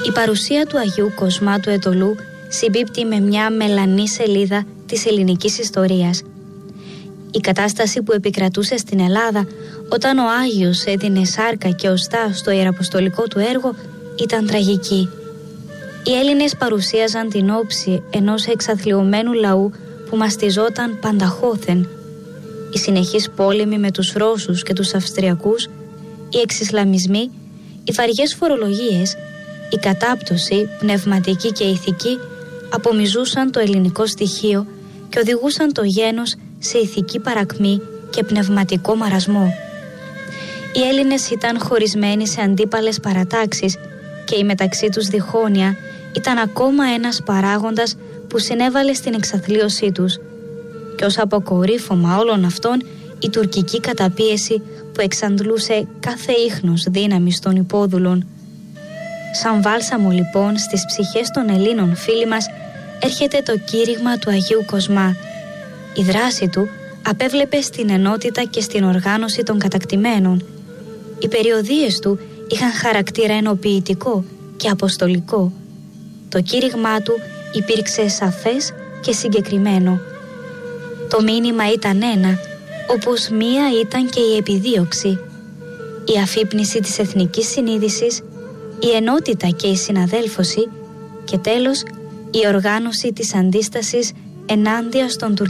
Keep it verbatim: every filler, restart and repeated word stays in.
Η παρουσία του Αγίου Κοσμά του Αιτωλού συμπίπτει με μια μελανή σελίδα της ελληνικής ιστορίας. Η κατάσταση που επικρατούσε στην Ελλάδα όταν ο Άγιος έδινε σάρκα και οστά στο ιεραποστολικό του έργο ήταν τραγική. Οι Έλληνες παρουσίαζαν την όψη ενός εξαθλιωμένου λαού που μαστιζόταν πανταχώθεν. Οι συνεχείς πόλεμοι με τους Ρώσους και τους Αυστριακούς, οι εξισλαμισμοί, οι βαριές φορολογίες, η κατάπτωση πνευματική και ηθική απομυζούσαν το ελληνικό στοιχείο και οδηγούσαν το γένος σε ηθική παρακμή και πνευματικό μαρασμό. Οι Έλληνες ήταν χωρισμένοι σε αντίπαλες παρατάξεις και η μεταξύ τους διχόνοια ήταν ακόμα ένας παράγοντας που συνέβαλε στην εξαθλίωσή τους. Και ως αποκορύφωμα όλων αυτών η τουρκική καταπίεση που εξαντλούσε κάθε ίχνος δύναμης των υπόδουλων. Σαν βάλσαμο λοιπόν στις ψυχές των Ελλήνων φίλοι μας έρχεται το κήρυγμα του Αγίου Κοσμά. Η δράση του απέβλεπε στην ενότητα και στην οργάνωση των κατακτημένων. Οι περιοδίες του είχαν χαρακτήρα ενοποιητικό και αποστολικό. Το κήρυγμά του υπήρξε σαφές και συγκεκριμένο. Το μήνυμα ήταν ένα, όπως μία ήταν και η επιδίωξη. Η αφύπνιση της εθνικής συνείδησης, η ενότητα και η συναδέλφωση και τέλος η οργάνωση της αντίστασης ενάντια στον τουρκικό